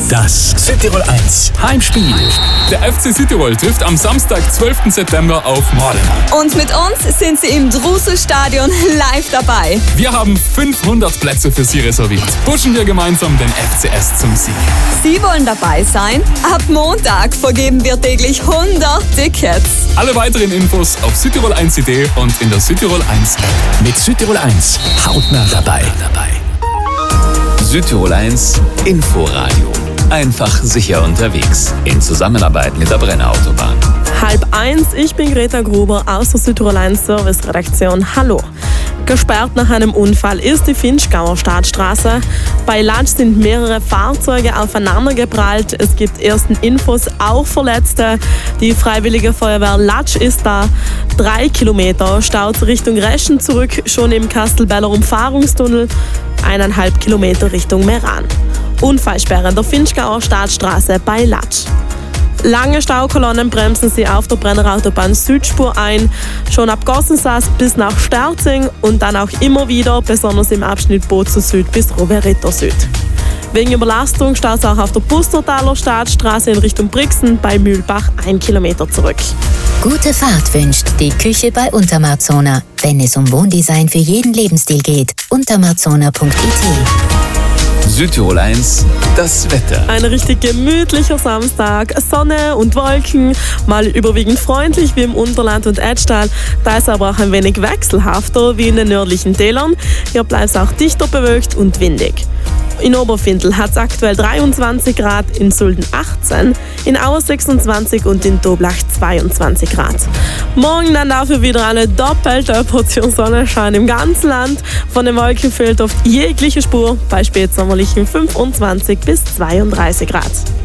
Das Südtirol 1 Heimspiel. Der FC Südtirol trifft am Samstag, 12. September auf Modena. Und mit uns sind sie im Drusu-Stadion live dabei. Wir haben 500 Plätze für Sie reserviert. Pushen wir gemeinsam den FCS zum Sieg. Sie wollen dabei sein? Ab Montag vergeben wir täglich 100 Tickets. Alle weiteren Infos auf südtirol1.de und in der Südtirol 1 App. Mit Südtirol 1 hautnah dabei. Südtirol 1 Inforadio. Einfach sicher unterwegs. In Zusammenarbeit mit der Brenner Autobahn. 12:30, ich bin Greta Gruber aus der Südtirol 1 Service-Redaktion. Hallo. Gesperrt nach einem Unfall ist die Vinschgauer Staatsstraße. Bei Latsch sind mehrere Fahrzeuge aufeinandergeprallt. Es gibt ersten Infos, auch Verletzte. Die Freiwillige Feuerwehr Latsch ist da. 3 Kilometer staut Richtung Reschen zurück, schon im Kastelbeller Umfahrungstunnel. 1,5 Kilometer Richtung Meran. Unfallsperre in der Vinschgauer Staatsstraße bei Latsch. Lange Staukolonnen bremsen sie auf der Brenner Autobahn Südspur ein, schon ab Gossensaas bis nach Sterzing und dann auch immer wieder, besonders im Abschnitt Bozen Süd bis Rovereto Süd. Wegen Überlastung staut es auch auf der Pustertaler Staatsstraße in Richtung Brixen bei Mühlbach 1 Kilometer zurück. Gute Fahrt wünscht die Küche bei Untermarzona. Wenn es um Wohndesign für jeden Lebensstil geht, untermarzona.it. Südtirol 1, das Wetter. Ein richtig gemütlicher Samstag. Sonne und Wolken, mal überwiegend freundlich wie im Unterland und Edstall. Da ist aber auch ein wenig wechselhafter wie in den nördlichen Tälern. Hier bleibt es auch dichter bewölkt und windig. In Oberfindl hat es aktuell 23 Grad, in Sulden 18, in Auer 26 und in Toblach 22 Grad. Morgen dann dafür wieder eine doppelte Portion Sonnenschein im ganzen Land. Von den Wolken fehlt oft jegliche Spur, bei spätsommerlichen 25 bis 32 Grad.